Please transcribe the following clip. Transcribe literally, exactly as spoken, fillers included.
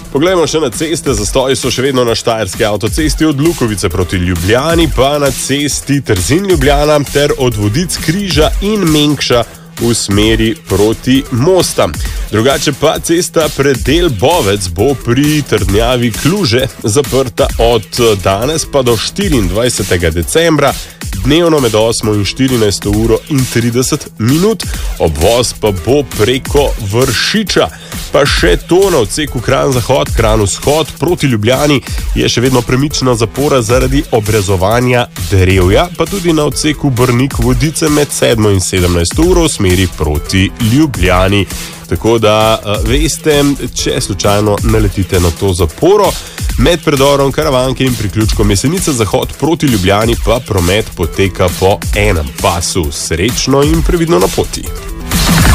Poglejmo še na ceste. Zastoji so še vedno na štajerski avtocesti od Lukovice proti Ljubljani, pa na cesti Trzin-Ljubljana ter od Vodic, Križa in Menkša v smeri proti Mostam. Drugače pa cesta predel Bovec bo pri trdnjavi Kluže zaprta od danes pa do štiriindvajsetega decembra, dnevno med osmo in štirinajsto uro in trideset minut, obvoz pa bo preko Vršiča. Pa še to, na odseku Kranj-Zahod, Kranj-Vzhod proti Ljubljani je še vedno premična zapora zaradi obrezovanja drevja, pa tudi na odseku Brnik-Vodice med sedmo in sedemnajsto uro v smeri proti Ljubljani. Tako da veste, če slučajno naletite na to zaporo, med predorom Karavanke in priključkom Jesenice-Zahod proti Ljubljani pa promet poteka po enem pasu. Srečno in previdno na poti.